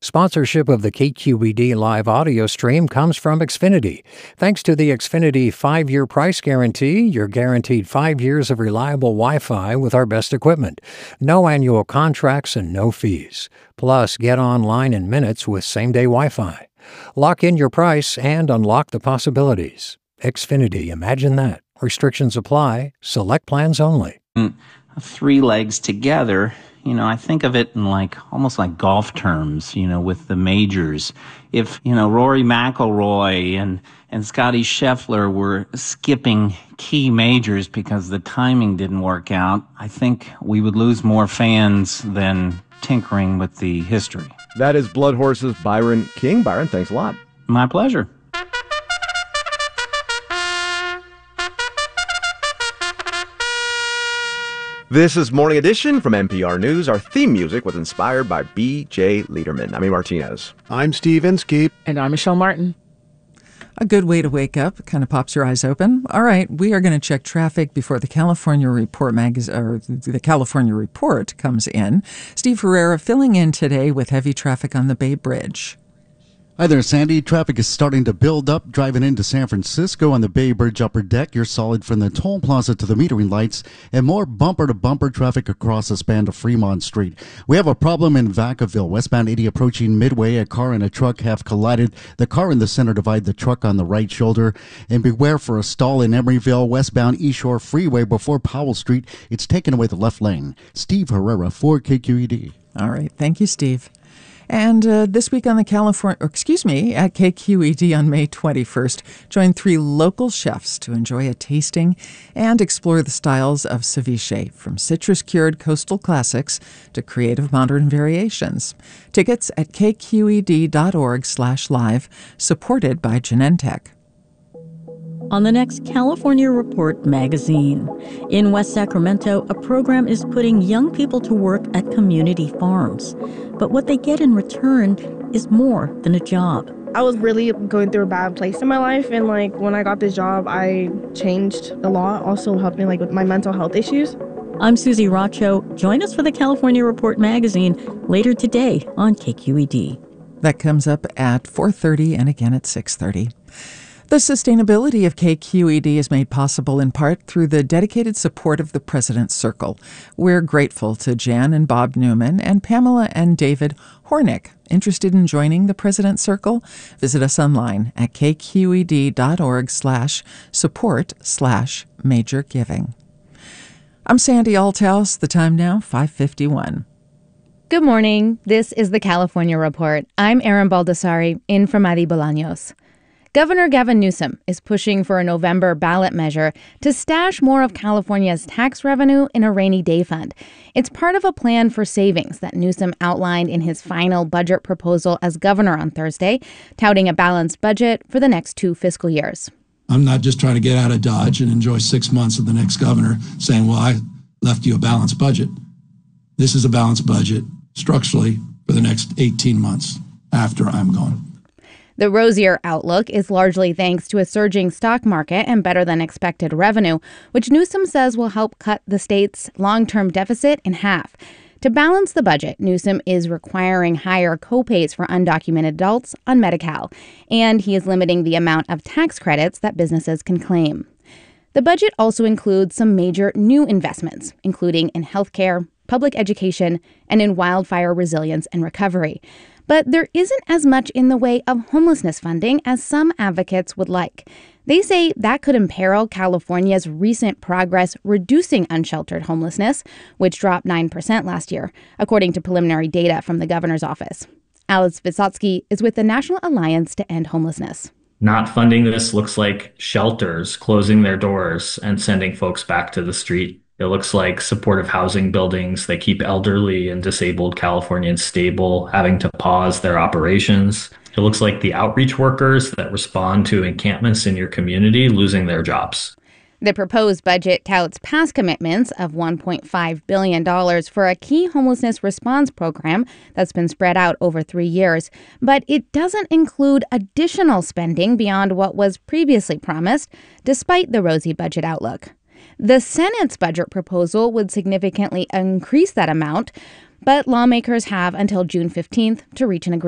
Sponsorship of the KQED live audio stream comes from Xfinity. Thanks to the Xfinity 5-year price guarantee, you're guaranteed 5 years of reliable Wi-Fi with our best equipment. No annual contracts and no fees. Plus, get online in minutes with same-day Wi-Fi. Lock in your price and unlock the possibilities. Xfinity, imagine that. Restrictions apply. Select plans only. Three legs together. I think of it in almost like golf terms, with the majors. If, Rory McIlroy and Scotty Scheffler were skipping key majors because the timing didn't work out, I think we would lose more fans than tinkering with the history. That is Blood Horse's Byron King. Byron, thanks a lot. My pleasure. This is Morning Edition from NPR News. Our theme music was inspired by B.J. Liederman. I'm Amy Martinez. I'm Steve Inskeep. And I'm Michelle Martin. A good way to wake up, kind of pops your eyes open. All right, we are going to check traffic before the California Report the California Report comes in. Steve Herrera filling in today with heavy traffic on the Bay Bridge. Hi there, Sandy. Traffic is starting to build up. Driving into San Francisco on the Bay Bridge upper deck, you're solid from the toll plaza to the metering lights, and more bumper-to-bumper traffic across the span of Fremont Street. We have a problem in Vacaville. Westbound 80 approaching Midway, a car and a truck have collided. The car in the center divide the truck on the right shoulder. And beware for a stall in Emeryville, westbound East Shore Freeway before Powell Street. It's taken away the left lane. Steve Herrera for KQED. All right. Thank you, Steve. And this week on at KQED on May 21st, join 3 local chefs to enjoy a tasting and explore the styles of ceviche, from citrus-cured coastal classics to creative modern variations. Tickets at kqed.org/live, supported by Genentech. On the next California Report magazine. In West Sacramento, a program is putting young people to work at community farms. But what they get in return is more than a job. I was really going through a bad place in my life, and when I got this job, I changed a lot, also helped me with my mental health issues. I'm Susie Racho. Join us for the California Report magazine later today on KQED. That comes up at 4:30 and again at 6:30. The sustainability of KQED is made possible in part through the dedicated support of the President's Circle. We're grateful to Jan and Bob Newman and Pamela and David Hornick. Interested in joining the President's Circle? Visit us online at kqed.org/support/major giving. I'm Sandy Althouse. The time now, 5:51. Good morning. This is the California Report. I'm Erin Baldassari, in from Adi Bolaños. Governor Gavin Newsom is pushing for a November ballot measure to stash more of California's tax revenue in a rainy day fund. It's part of a plan for savings that Newsom outlined in his final budget proposal as governor on Thursday, touting a balanced budget for the next 2 fiscal years. I'm not just trying to get out of Dodge and enjoy 6 months of the next governor saying, well, I left you a balanced budget. This is a balanced budget structurally for the next 18 months after I'm gone. The rosier outlook is largely thanks to a surging stock market and better than expected revenue, which Newsom says will help cut the state's long-term deficit in half. To balance the budget, Newsom is requiring higher co-pays for undocumented adults on Medi-Cal, and he is limiting the amount of tax credits that businesses can claim. The budget also includes some major new investments, including in healthcare, public education, and in wildfire resilience and recovery. But there isn't as much in the way of homelessness funding as some advocates would like. They say that could imperil California's recent progress reducing unsheltered homelessness, which dropped 9% last year, according to preliminary data from the governor's office. Alice Vysotsky is with the National Alliance to End Homelessness. Not funding this looks like shelters closing their doors and sending folks back to the street. It looks like supportive housing buildings that keep elderly and disabled Californians stable, having to pause their operations. It looks like the outreach workers that respond to encampments in your community losing their jobs. The proposed budget touts past commitments of $1.5 billion for a key homelessness response program that's been spread out over 3 years. But it doesn't include additional spending beyond what was previously promised, despite the rosy budget outlook. The Senate's budget proposal would significantly increase that amount, but lawmakers have until June 15th to reach an agreement.